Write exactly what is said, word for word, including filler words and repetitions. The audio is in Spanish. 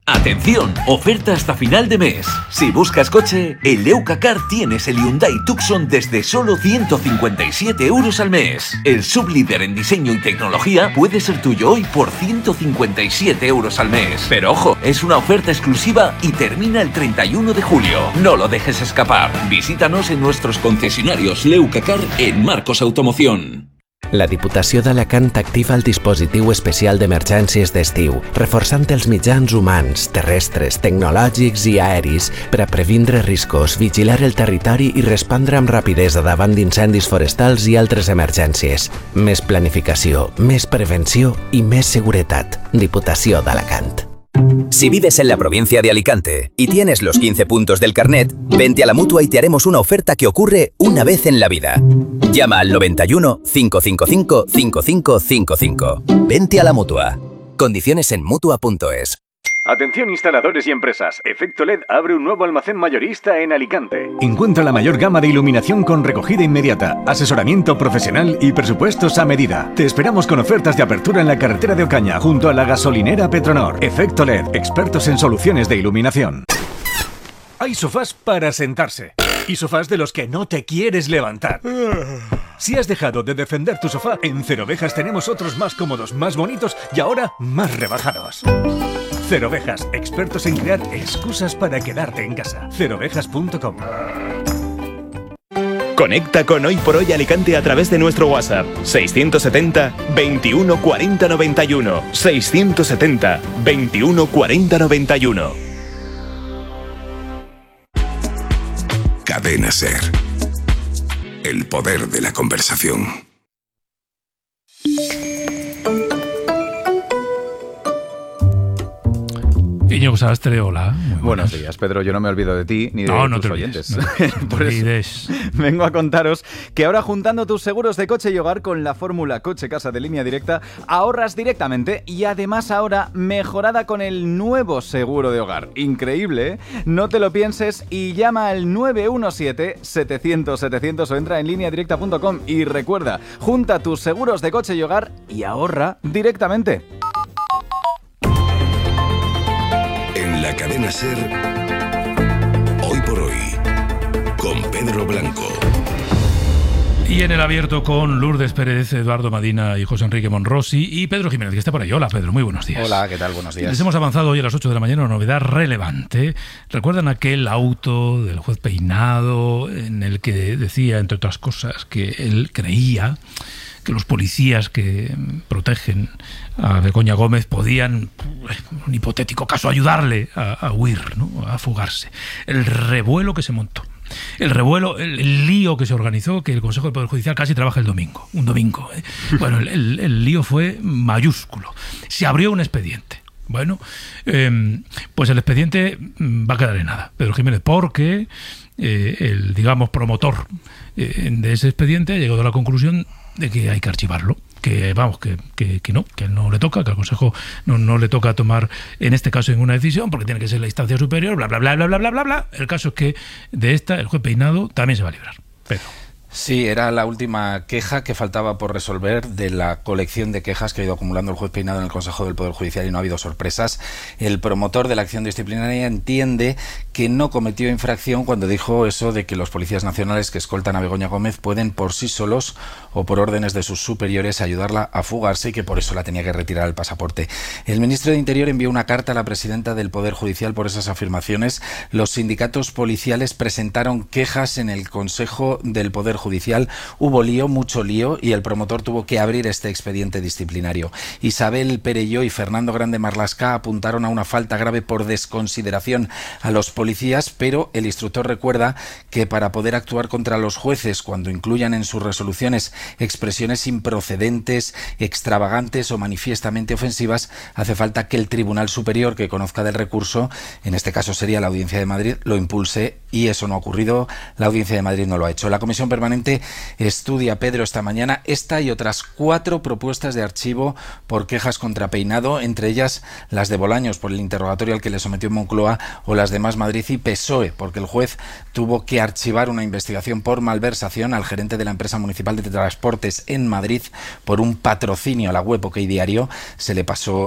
¡Atención! Oferta hasta final de mes. Si buscas coche, en Leucacar tienes el Hyundai Tucson desde solo ciento cincuenta y siete euros al mes. El sublíder en diseño y tecnología puede ser tuyo hoy por ciento cincuenta y siete euros al mes. Pero ojo, es una oferta exclusiva y termina el treinta y uno de julio. No lo dejes escapar. Visítanos en nuestros concesionarios Leucacar en Marcos Automoción. La Diputació d'Alacant activa el dispositiu especial d'emergències d'estiu, reforçant els mitjans humans, terrestres, tecnològics i aeris per a previndre riscos, vigilar el territori i respondre amb rapidesa davant d'incendis forestals i altres emergències. Més planificació, més prevenció i més seguretat. Diputació d'Alacant. Si vives en la provincia de Alicante y tienes los quince puntos del carnet, vente a la Mutua y te haremos una oferta que ocurre una vez en la vida. Llama al noventa y uno, cinco cinco cinco, cinco cinco cinco cinco. Vente a la Mutua. Condiciones en Mutua punto es. Atención instaladores y empresas, Efecto L E D abre un nuevo almacén mayorista en Alicante. Encuentra la mayor gama de iluminación con recogida inmediata, asesoramiento profesional y presupuestos a medida. Te esperamos con ofertas de apertura en la carretera de Ocaña, junto a la gasolinera Petronor. Efecto L E D, expertos en soluciones de iluminación. Hay sofás para sentarse y sofás de los que no te quieres levantar. Si has dejado de defender tu sofá, en Cerovejas tenemos otros más cómodos, más bonitos y ahora más rebajados. Cerovejas, expertos en crear excusas para quedarte en casa. cerovejas punto com. Conecta con Hoy por Hoy Alicante a través de nuestro WhatsApp seiscientos setenta, veintiuno, cuarenta, noventa y uno. seiscientos setenta, veintiuno, cuarenta, noventa y uno. Cadena SER. El poder de la conversación. Íñigo Sastre, hola. Buenos días, Pedro. Yo no me olvido de ti ni de no, tus no te oyentes. Olvides, no, Por eso vengo a contaros que ahora, juntando tus seguros de coche y hogar con la fórmula Coche-Casa de Línea Directa, ahorras directamente y además ahora mejorada con el nuevo seguro de hogar. Increíble, ¿eh? No te lo pienses y llama al nueve uno siete, setecientos, setecientos o entra en línea directa punto com y recuerda, junta tus seguros de coche y hogar y ahorra directamente. En la cadena SER, Hoy por Hoy, con Pedro Blanco. Y en el abierto con Lourdes Pérez, Eduardo Madina y José Enrique Monrosi y Pedro Jiménez, que está por ahí. Hola, Pedro, muy buenos días. Hola, ¿qué tal? Buenos días. Les hemos avanzado hoy a las ocho de la mañana una novedad relevante. ¿Recuerdan aquel auto del juez Peinado en el que decía, entre otras cosas, que él creía que los policías que protegen a Begoña Gómez podían, en un hipotético caso, ayudarle a, a huir, ¿no? A fugarse? El revuelo que se montó. El revuelo, el, el lío que se organizó, que el Consejo del Poder Judicial casi trabaja el domingo, un domingo. ¿eh? Bueno, el, el, el lío fue mayúsculo. Se abrió un expediente. Bueno, eh, pues el expediente va a quedar en nada, Pedro Jiménez, porque eh, el, digamos, promotor eh, de ese expediente ha llegado a la conclusión de que hay que archivarlo, que vamos, que, que, que no, que no le toca, que al Consejo no, no le toca tomar en este caso ninguna decisión, porque tiene que ser la instancia superior, bla, bla, bla, bla, bla, bla, bla, bla. El caso es que de esta, el juez Peinado también se va a librar. Pero... Sí, era la última queja que faltaba por resolver de la colección de quejas que ha ido acumulando el juez Peinado en el Consejo del Poder Judicial y no ha habido sorpresas. El promotor de la acción disciplinaria entiende que no cometió infracción cuando dijo eso de que los policías nacionales que escoltan a Begoña Gómez pueden por sí solos o por órdenes de sus superiores ayudarla a fugarse y que por eso la tenía que retirar el pasaporte. El ministro de Interior envió una carta a la presidenta del Poder Judicial por esas afirmaciones. Los sindicatos policiales presentaron quejas en el Consejo del Poder Judicial. Hubo lío, mucho lío, y el promotor tuvo que abrir este expediente disciplinario. Isabel Perelló y Fernando Grande Marlasca apuntaron a una falta grave por desconsideración a los policías, pero el instructor recuerda que para poder actuar contra los jueces cuando incluyan en sus resoluciones expresiones improcedentes, extravagantes o manifiestamente ofensivas, hace falta que el Tribunal Superior que conozca del recurso, en este caso sería la Audiencia de Madrid, lo impulse, y eso no ha ocurrido. La Audiencia de Madrid no lo ha hecho. La Comisión Permanente estudia, Pedro, esta mañana esta y otras cuatro propuestas de archivo por quejas contra Peinado, entre ellas las de Bolaños por el interrogatorio al que le sometió Moncloa, o las de Más Madrid y P S O E, porque el juez tuvo que archivar una investigación por malversación al gerente de la empresa municipal de transportes en Madrid por un patrocinio a la web OK Diario. Se le pasó